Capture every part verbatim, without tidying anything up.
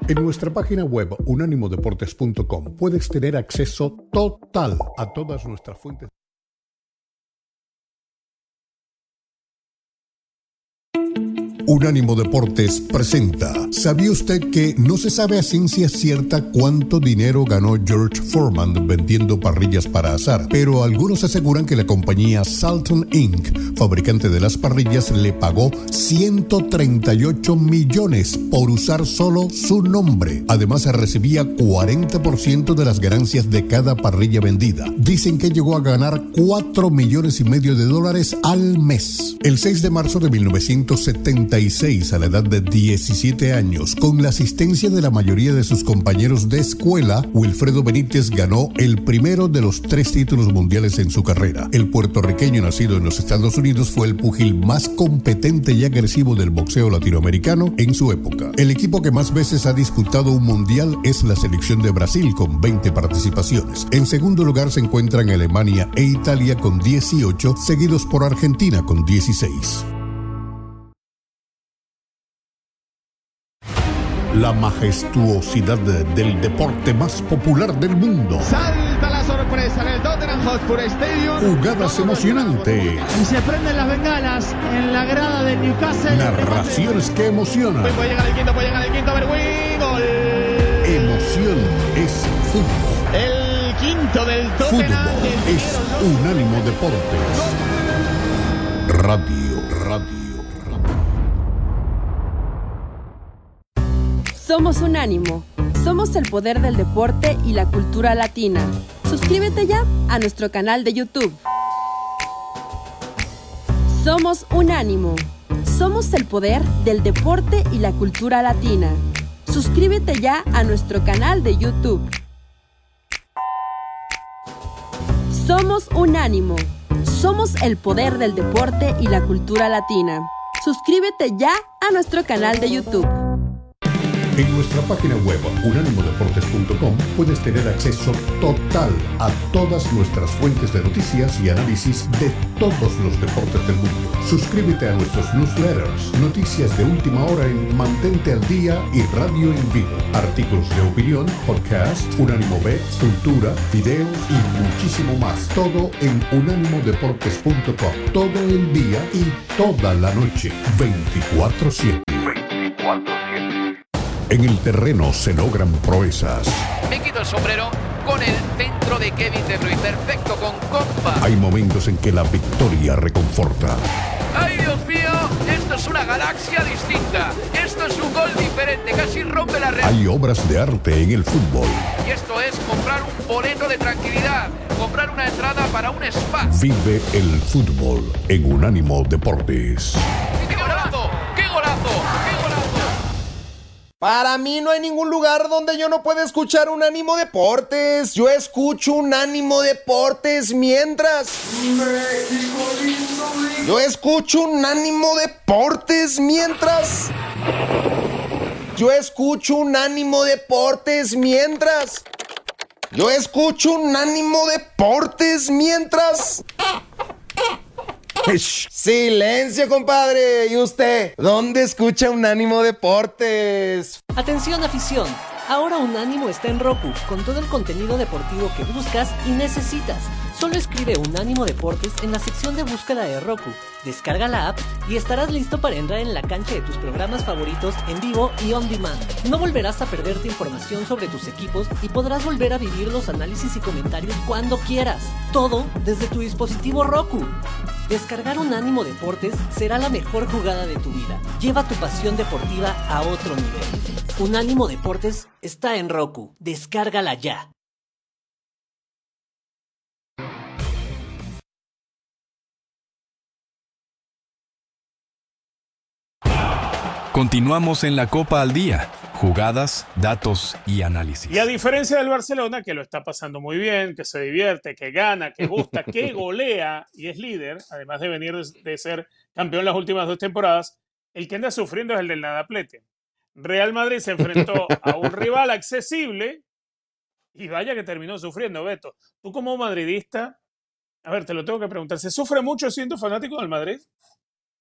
En nuestra página web unánimo deportes punto com puedes tener acceso total a todas nuestras fuentes. Unánimo Deportes presenta. ¿Sabía usted que no se sabe a ciencia cierta cuánto dinero ganó George Foreman vendiendo parrillas para asar? Pero algunos aseguran que la compañía Salton incorporated, fabricante de las parrillas, le pagó ciento treinta y ocho millones por usar solo su nombre. Además, recibía cuarenta por ciento de las ganancias de cada parrilla vendida. Dicen que llegó a ganar cuatro millones y medio de dólares al mes. El seis de marzo de mil novecientos setenta y seis, a la edad de diecisiete años, con la asistencia de la mayoría de sus compañeros de escuela, Wilfredo Benítez ganó el primero de los tres títulos mundiales en su carrera. El puertorriqueño nacido en los Estados Unidos fue el púgil más competente y agresivo del boxeo latinoamericano en su época. El equipo que más veces ha disputado un mundial es la selección de Brasil, con veinte participaciones. En segundo lugar se encuentran Alemania e Italia con dieciocho, seguidos por Argentina con dieciséis. La majestuosidad del deporte más popular del mundo. Salta la sorpresa en el Tottenham Hotspur Stadium. Jugadas emocionantes. Y se prenden las bengalas en la grada del Newcastle. Narraciones que emocionan. Puede llegar el quinto, puede llegar el quinto, Berwin. Gol. Emoción es fútbol. El quinto del Tottenham. Fútbol es Unánimo Deportes. Radio, radio. Somos Unánimo. Somos el poder del deporte y la cultura latina. Suscríbete ya a nuestro canal de YouTube. Somos Unánimo. Somos el poder del deporte y la cultura latina. Suscríbete ya a nuestro canal de YouTube. Somos Unánimo. Somos el poder del deporte y la cultura latina. Suscríbete ya a nuestro canal de YouTube. En nuestra página web unánimo deportes punto com puedes tener acceso total a todas nuestras fuentes de noticias y análisis de todos los deportes del mundo. Suscríbete a nuestros newsletters, noticias de última hora en Mantente al Día y Radio en Vivo, artículos de opinión, podcast, Unánimo B, cultura, videos y muchísimo más. Todo en unánimo deportes punto com. Todo el día y toda la noche, veinticuatro siete. En el terreno se logran proezas. Me quito el sombrero con el centro de Kevin De Bruyne, perfecto con compa. Hay momentos en que la victoria reconforta. ¡Ay, Dios mío! Esto es una galaxia distinta. Esto es un gol diferente, casi rompe la red. Hay obras de arte en el fútbol. Y esto es comprar un boleto de tranquilidad, comprar una entrada para un spa. Vive el fútbol en Unánimo Deportes. ¡Qué golazo! ¡Qué golazo! ¡Qué golazo! Para mí no hay ningún lugar donde yo no pueda escuchar Unánimo Deportes. Yo escucho Unánimo Deportes mientras... México lindo. Yo escucho Unánimo Deportes mientras... Yo escucho Unánimo Deportes mientras... Yo escucho Unánimo Deportes mientras... Silencio, compadre. ¿Y usted? ¿Dónde escucha Unánimo Deportes? Atención, afición. Ahora Unánimo está en Roku, con todo el contenido deportivo que buscas y necesitas. Solo escribe Unánimo Deportes en la sección de búsqueda de Roku. Descarga la app y estarás listo para entrar en la cancha de tus programas favoritos en vivo y on demand. No volverás a perderte información sobre tus equipos y podrás volver a vivir los análisis y comentarios cuando quieras. Todo desde tu dispositivo Roku. Descargar Unánimo Deportes será la mejor jugada de tu vida. Lleva tu pasión deportiva a otro nivel. Unánimo Deportes está en Roku. Descárgala ya. Continuamos en la Copa al Día. Jugadas, datos y análisis. Y a diferencia del Barcelona, que lo está pasando muy bien, que se divierte, que gana, que gusta, que golea y es líder, además de venir de ser campeón las últimas dos temporadas, el que anda sufriendo es el del Nadaplete. Real Madrid se enfrentó a un rival accesible y vaya que terminó sufriendo, Beto. Tú como madridista, a ver, te lo tengo que preguntar, ¿se sufre mucho siendo fanático del Madrid?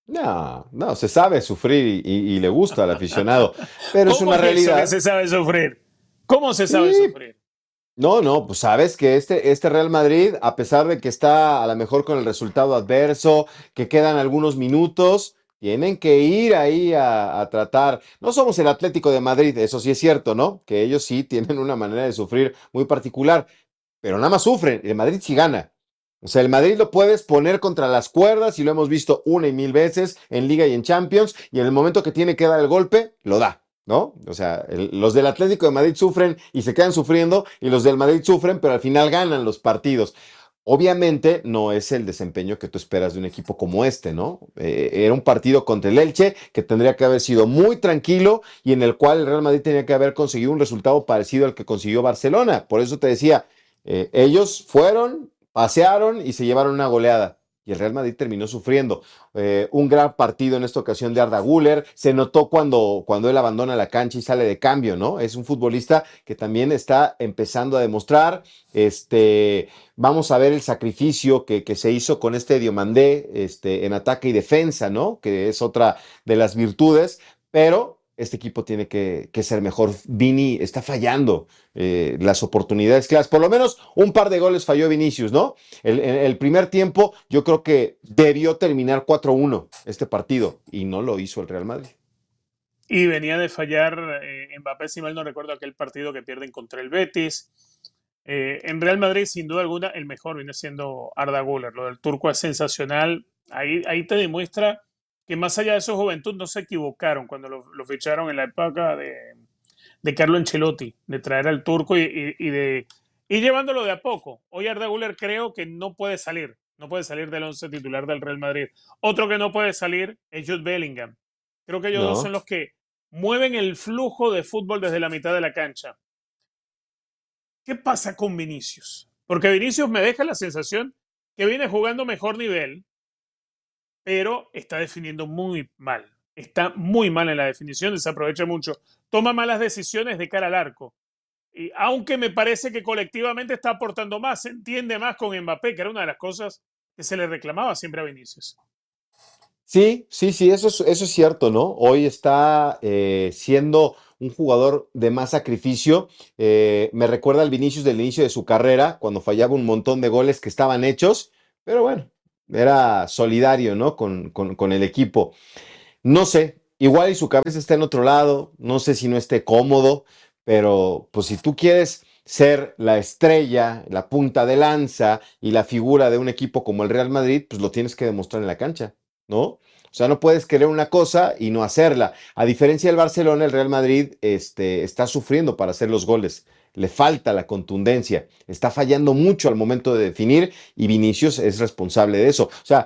No, no, se sabe sufrir y, y- y le gusta al aficionado, pero es ¿Cómo una es eso que realidad. se sabe sufrir? ¿Cómo se sabe Sí, sufrir? no, no, pues sabes que este, este Real Madrid, a pesar de que está a lo mejor con el resultado adverso, que quedan algunos minutos, tienen que ir ahí a, a tratar. No somos el Atlético de Madrid, eso sí es cierto, ¿no? Que ellos sí tienen una manera de sufrir muy particular, pero nada más sufren. El Madrid sí gana. O sea, el Madrid lo puedes poner contra las cuerdas y lo hemos visto una y mil veces en Liga y en Champions, y en el momento que tiene que dar el golpe, lo da. ¿No? O sea, el- los del Atlético de Madrid sufren y se quedan sufriendo, y los del Madrid sufren, pero al final ganan los partidos. Obviamente no es el desempeño que tú esperas de un equipo como este, ¿no? Eh, era un partido contra el Elche que tendría que haber sido muy tranquilo y en el cual el Real Madrid tenía que haber conseguido un resultado parecido al que consiguió Barcelona. Por eso te decía, eh, ellos fueron, pasearon y se llevaron una goleada. Y el Real Madrid terminó sufriendo. Eh, un gran partido en esta ocasión de Arda Güler. Se notó cuando, cuando él abandona la cancha y sale de cambio, ¿no? Es un futbolista que también está empezando a demostrar. Este, vamos a ver el sacrificio que, que se hizo con este Diomandé, este, en ataque y defensa, ¿no? Que es otra de las virtudes, pero este equipo tiene que, que ser mejor. Vini está fallando eh, las oportunidades claras. Por lo menos un par de goles falló Vinicius, ¿no? El, el, el primer tiempo yo creo que debió terminar cuatro uno este partido y no lo hizo el Real Madrid. Y venía de fallar eh, Mbappé, si mal no recuerdo, aquel partido que pierden contra el Betis. Eh, en Real Madrid, sin duda alguna, el mejor viene siendo Arda Güler. Lo del turco es sensacional. Ahí, ahí te demuestra que más allá de su juventud no se equivocaron cuando lo, lo ficharon en la época de, de Carlo Ancelotti, de traer al turco y, y, y de ir llevándolo de a poco. Hoy Arda Güler creo que no puede salir, no puede salir del once titular del Real Madrid. Otro que no puede salir es Jude Bellingham. Creo que ellos dos son No. los que mueven el flujo de fútbol desde la mitad de la cancha. ¿Qué pasa con Vinicius? Porque Vinicius me deja la sensación que viene jugando mejor nivel, pero está definiendo muy mal. Está muy mal en la definición, desaprovecha mucho. Toma malas decisiones de cara al arco. Y aunque me parece que colectivamente está aportando más, se entiende más con Mbappé, que era una de las cosas que se le reclamaba siempre a Vinicius. Sí, sí, sí, eso es, eso es cierto, ¿no? Hoy está eh, siendo un jugador de más sacrificio. Eh, me recuerda al Vinicius del inicio de su carrera, cuando fallaba un montón de goles que estaban hechos, pero bueno, era solidario, ¿no? Con, con, con el equipo. No sé, igual y su cabeza está en otro lado, no sé si no esté cómodo, pero pues si tú quieres ser la estrella, la punta de lanza y la figura de un equipo como el Real Madrid, pues lo tienes que demostrar en la cancha, ¿no? O sea, no puedes querer una cosa y no hacerla. A diferencia del Barcelona, el Real Madrid este, está sufriendo para hacer los goles. Le falta la contundencia, está fallando mucho al momento de definir y Vinicius es responsable de eso. O sea,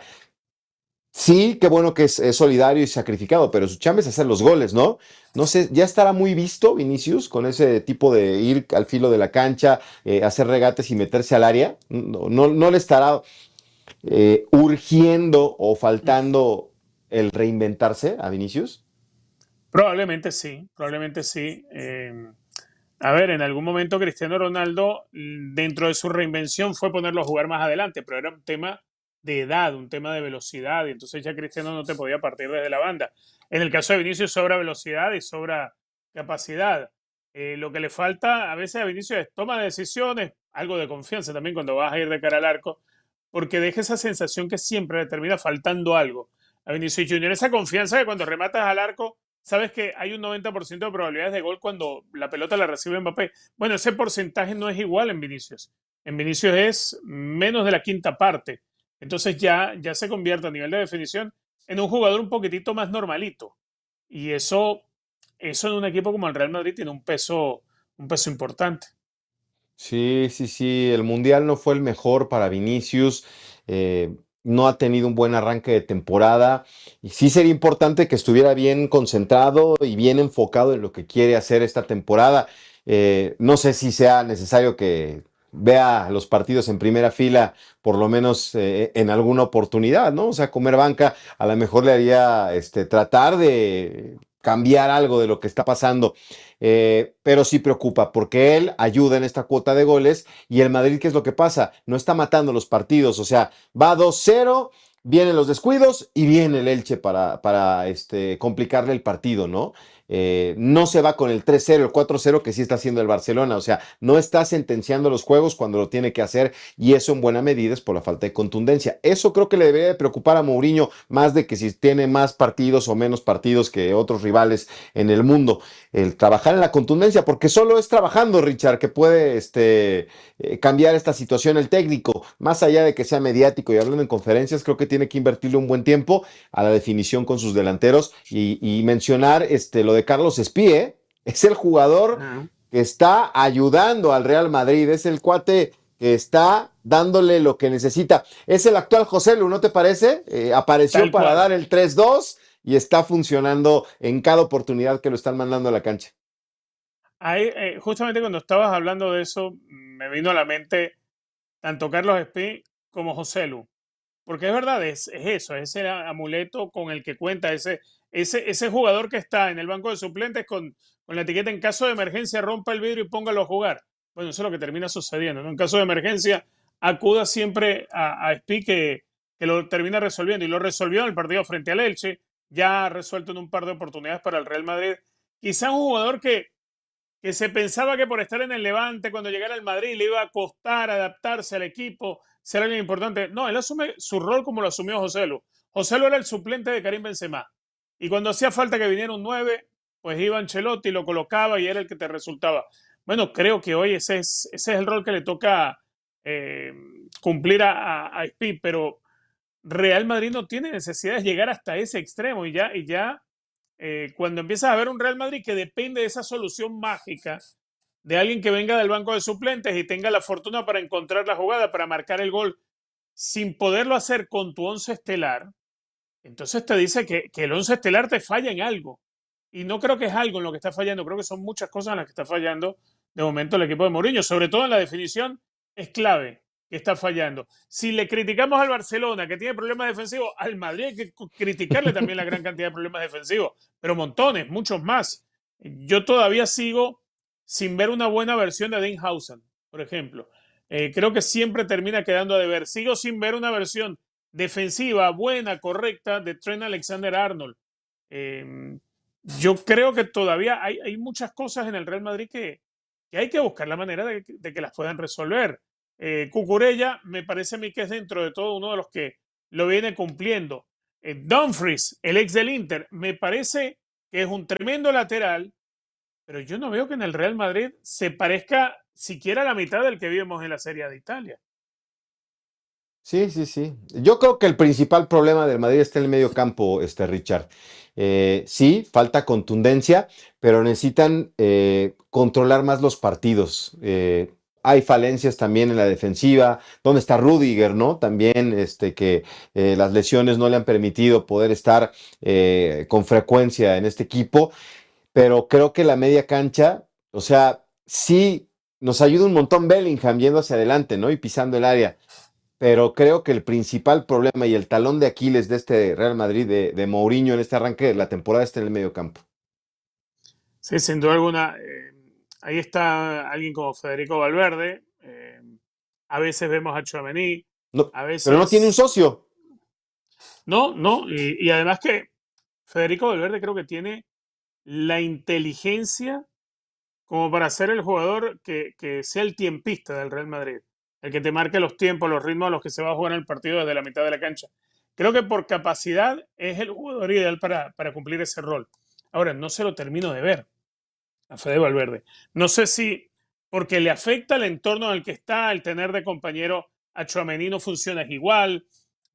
sí, qué bueno que es, es solidario y sacrificado, pero su chamba es hacer los goles, ¿no? No sé, ya estará muy visto Vinicius con ese tipo de ir al filo de la cancha, eh, hacer regates y meterse al área. No, no, no le estará eh, urgiendo o faltando el reinventarse a Vinicius. Probablemente sí, probablemente sí. Eh, a ver, en algún momento Cristiano Ronaldo, dentro de su reinvención, fue ponerlo a jugar más adelante, pero era un tema de edad, un tema de velocidad, y entonces ya Cristiano no te podía partir desde la banda. En el caso de Vinicius sobra velocidad y sobra capacidad. Eh, lo que le falta a veces a Vinicius es toma de decisiones, algo de confianza también cuando vas a ir de cara al arco, porque deja esa sensación que siempre le termina faltando algo a Vinicius Junior. Esa confianza que cuando rematas al arco, sabes que hay un noventa por ciento de probabilidades de gol cuando la pelota la recibe Mbappé. Bueno, ese porcentaje no es igual en Vinicius. En Vinicius es menos de la quinta parte. Entonces ya, ya se convierte a nivel de definición en un jugador un poquitito más normalito. Y eso, eso en un equipo como el Real Madrid tiene un peso, un peso importante. Sí, sí, sí, el Mundial no fue el mejor para Vinicius, eh, no ha tenido un buen arranque de temporada y sí sería importante que estuviera bien concentrado y bien enfocado en lo que quiere hacer esta temporada. Eh, no sé si sea necesario que vea los partidos en primera fila, por lo menos eh, en alguna oportunidad, ¿no? O sea, comer banca a lo mejor le haría este, tratar de cambiar algo de lo que está pasando. Eh, pero sí preocupa porque él ayuda en esta cuota de goles y el Madrid, ¿qué es lo que pasa? No está matando los partidos, o sea, va dos cero vienen los descuidos y viene el Elche para, para este, complicarle el partido, ¿no? Eh, no se va con el tres cero, el cuatro cero que sí está haciendo el Barcelona, o sea, no está sentenciando los juegos cuando lo tiene que hacer y eso en buena medida es por la falta de contundencia. Eso creo que le debería de preocupar a Mourinho más de que si tiene más partidos o menos partidos que otros rivales en el mundo, el trabajar en la contundencia, porque solo es trabajando, Richard, que puede este, eh, cambiar esta situación el técnico, más allá de que sea mediático y hablando en conferencias, creo que tiene que invertirle un buen tiempo a la definición con sus delanteros y, y mencionar este, lo de Carlos Espie, es el jugador uh-huh. que está ayudando al Real Madrid, es el cuate que está dándole lo que necesita. Es el actual José Lu, ¿no te parece? Eh, apareció Tal para cual. dar el tres dos y está funcionando en cada oportunidad que lo están mandando a la cancha. Ahí, eh, justamente cuando estabas hablando de eso, me vino a la mente tanto Carlos Espí como José Lu. Porque es verdad, es, es eso, es ese amuleto con el que cuenta, ese, ese, ese jugador que está en el banco de suplentes con, con la etiqueta en caso de emergencia, rompa el vidrio y póngalo a jugar. Bueno, eso es lo que termina sucediendo, ¿no? En caso de emergencia, acuda siempre a, a Espí que, que lo termina resolviendo. Y lo resolvió en el partido frente al Elche, ya ha resuelto en un par de oportunidades para el Real Madrid. Quizá un jugador que, que se pensaba que por estar en el Levante, cuando llegara al Madrid, le iba a costar adaptarse al equipo, ser alguien importante. No, él asume su rol como lo asumió José Lu. José Lu era el suplente de Karim Benzema. Y cuando hacía falta que viniera un nueve, pues iba Ancelotti, lo colocaba y era el que te resultaba. Bueno, creo que hoy ese es, ese es el rol que le toca eh, cumplir a, a, a Espí, pero Real Madrid no tiene necesidad de llegar hasta ese extremo y ya, y ya eh, cuando empiezas a ver un Real Madrid que depende de esa solución mágica de alguien que venga del banco de suplentes y tenga la fortuna para encontrar la jugada, para marcar el gol, sin poderlo hacer con tu once estelar, entonces te dice que, que el once estelar te falla en algo. Y no creo que es algo en lo que está fallando, creo que son muchas cosas en las que está fallando de momento el equipo de Mourinho, sobre todo en la definición, es clave que está fallando. Si le criticamos al Barcelona, que tiene problemas defensivos, al Madrid hay que criticarle también la gran cantidad de problemas defensivos, pero montones, muchos más. Yo todavía sigo sin ver una buena versión de Edenhausen, por ejemplo. Eh, creo que siempre termina quedando a deber. Sigo sin ver una versión defensiva, buena, correcta, de Trent Alexander-Arnold. Eh, yo creo que todavía hay, hay muchas cosas en el Real Madrid que, que hay que buscar la manera de, de que las puedan resolver. Eh, Cucurella me parece a mí que es dentro de todo uno de los que lo viene cumpliendo. Eh, Dumfries, el ex del Inter, me parece que es un tremendo lateral, pero yo no veo que en el Real Madrid se parezca siquiera a la mitad del que vimos en la Serie A de Italia. Sí, sí, sí. Yo creo que el principal problema del Madrid está en el medio campo, este, Richard. Eh, sí, falta contundencia, pero necesitan eh, controlar más los partidos. Eh, hay falencias también en la defensiva. ¿Dónde está Rüdiger, no? También este, que eh, las lesiones no le han permitido poder estar eh, con frecuencia en este equipo. Pero creo que la media cancha, o sea, sí nos ayuda un montón Bellingham yendo hacia adelante, ¿no? Y pisando el área. Pero creo que el principal problema y el talón de Aquiles de este Real Madrid, de, de Mourinho en este arranque de la temporada, está en el medio campo. Sí, sin duda alguna. Eh, ahí está alguien como Federico Valverde. Eh, a veces vemos a Tchouaméni. No, a veces... Pero no tiene un socio. No, no. Y, y además que Federico Valverde creo que tiene la inteligencia como para ser el jugador que, que sea el tiempista del Real Madrid. El que te marque los tiempos, los ritmos a los que se va a jugar el partido desde la mitad de la cancha. Creo que por capacidad es el jugador ideal para, para cumplir ese rol. Ahora, no se lo termino de ver a Fede Valverde. No sé si porque le afecta el entorno en el que está, el tener de compañero a Tchouaméni no funciona igual,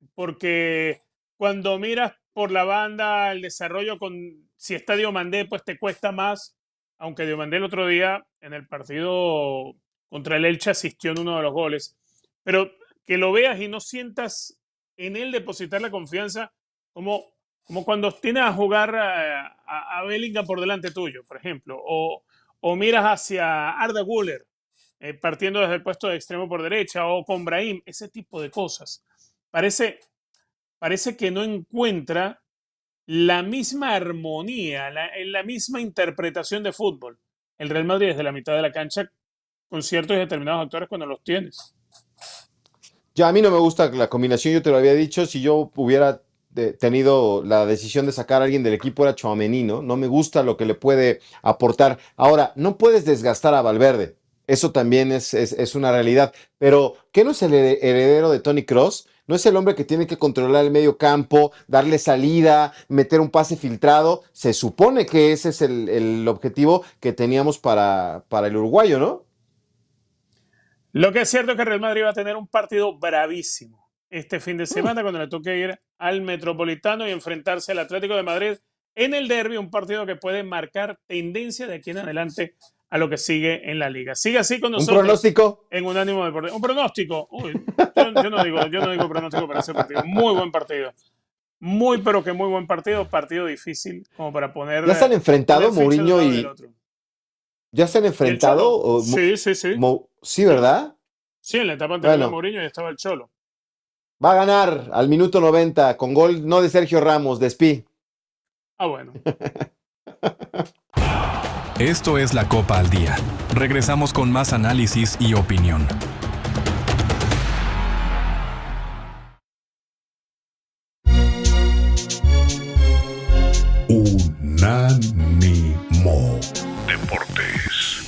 porque cuando miras por la banda el desarrollo con si está Diomandé, pues te cuesta más, aunque Diomandé el otro día en el partido contra el Elche asistió en uno de los goles, pero que lo veas y no sientas en él depositar la confianza como, como cuando tienes a jugar a, a, a Bellingham por delante tuyo, por ejemplo, o, o miras hacia Arda Güler eh, partiendo desde el puesto de extremo por derecha, o con Brahim, ese tipo de cosas. Parece, parece que no encuentra la misma armonía, la, la misma interpretación de fútbol. El Real Madrid desde la mitad de la cancha con ciertos y determinados actores cuando los tienes. Ya a mí no me gusta la combinación, yo te lo había dicho, si yo hubiera de, tenido la decisión de sacar a alguien del equipo era Tchouaméni, ¿no? No me gusta lo que le puede aportar. Ahora, no puedes desgastar a Valverde, eso también es, es, es una realidad, pero ¿qué no es el heredero de Toni Kroos? ¿No es el hombre que tiene que controlar el medio campo, darle salida, meter un pase filtrado? Se supone que ese es el, el objetivo que teníamos para, para el uruguayo, ¿no? Lo que es cierto es que Real Madrid va a tener un partido bravísimo este fin de semana, uh. cuando le toque ir al Metropolitano y enfrentarse al Atlético de Madrid en el derbi, un partido que puede marcar tendencia de aquí en adelante a lo que sigue en la liga. Sigue así con nosotros. ¿Un pronóstico? En Unánimo Deportes. Un pronóstico. Uy, yo, yo, no digo, yo no digo pronóstico para ese partido. Muy buen partido. Muy, pero que muy buen partido. Partido difícil como para poner... ¿Ya se han enfrentado Mourinho y...? ¿Ya se han enfrentado? O... Sí, sí, sí. Mo... Sí, ¿verdad? Sí, en la etapa anterior bueno. de Mourinho ya estaba el Cholo. Va a ganar al minuto noventa con gol no de Sergio Ramos, de Spi. Ah, bueno. Esto es la Copa al Día. Regresamos con más análisis y opinión. Unánimo Deportes.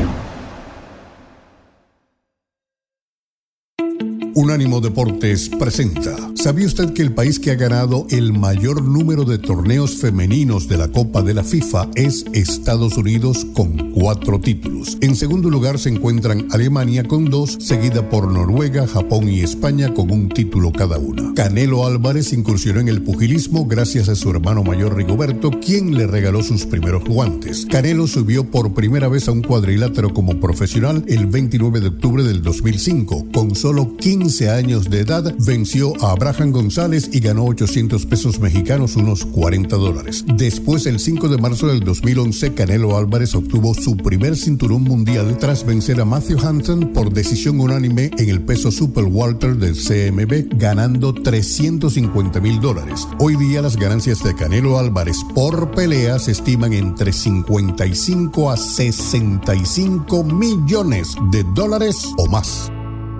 Unánimo Deportes presenta. ¿Sabía usted que el país que ha ganado el mayor número de torneos femeninos de la Copa de la FIFA es Estados Unidos con cuatro títulos? En segundo lugar se encuentran Alemania con dos, seguida por Noruega, Japón y España con un título cada una. Canelo Álvarez incursionó en el pugilismo gracias a su hermano mayor Rigoberto, quien le regaló sus primeros guantes. Canelo subió por primera vez a un cuadrilátero como profesional el veintinueve de octubre del dos mil cinco. Con solo quince años de edad, venció a Abraham González y ganó ochocientos pesos mexicanos, unos cuarenta dólares. Después, el cinco de marzo del dos mil once, Canelo Álvarez obtuvo su primer cinturón mundial tras vencer a Matthew Hansen por decisión unánime en el peso super welter del C M B, ganando trescientos cincuenta mil dólares. Hoy día las ganancias de Canelo Álvarez por pelea se estiman entre cincuenta y cinco a sesenta y cinco millones de dólares o más.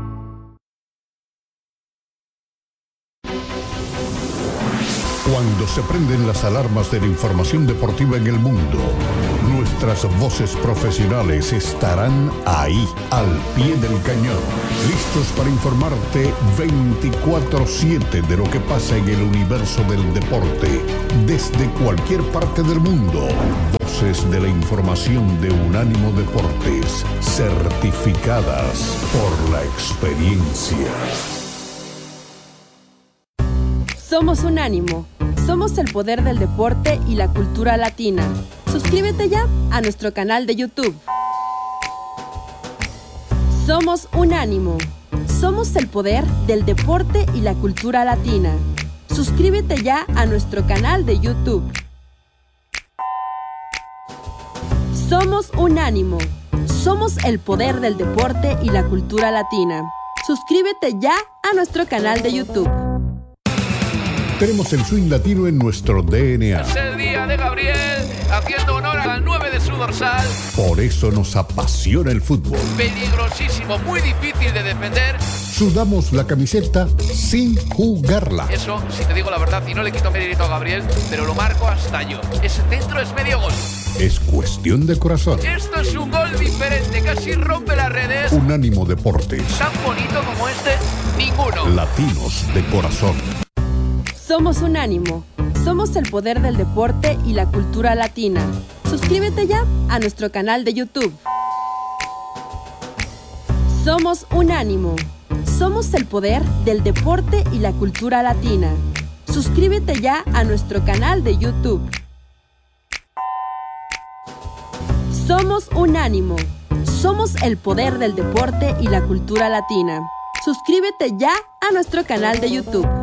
Cuando se prenden las alarmas de la información deportiva en el mundo, nuestras voces profesionales estarán ahí, al pie del cañón, listos para informarte veinticuatro siete de lo que pasa en el universo del deporte, desde cualquier parte del mundo. Voces de la información de Unánimo Deportes, certificadas por la experiencia. Somos Unánimo. Somos el poder del deporte y la cultura latina. Suscríbete ya a nuestro canal de YouTube. Somos Unánimo. Somos el poder del deporte y la cultura latina. Suscríbete ya a nuestro canal de YouTube. Somos Unánimo. Somos el poder del deporte y la cultura latina. Suscríbete ya a nuestro canal de YouTube. Tenemos el swing latino en nuestro D N A. Es el día de Gabriel, haciendo honor al nueve de su dorsal. Por eso nos apasiona el fútbol. Peligrosísimo, muy difícil de defender. Sudamos la camiseta sin jugarla. Eso, si te digo la verdad, y no le quito mérito a Gabriel, pero lo marco hasta yo. Ese centro es medio gol. Es cuestión de corazón. Esto es un gol diferente, casi rompe las redes. Unánimo Deportes. Tan bonito como este, ninguno. Latinos de corazón. Somos Unánimo. Somos el poder del deporte y la cultura latina. Suscríbete ya a nuestro canal de YouTube. Somos Unánimo. Somos el poder del deporte y la cultura latina. Suscríbete ya a nuestro canal de YouTube. Somos Unánimo. Somos el poder del deporte y la cultura latina. Suscríbete ya a nuestro canal de YouTube.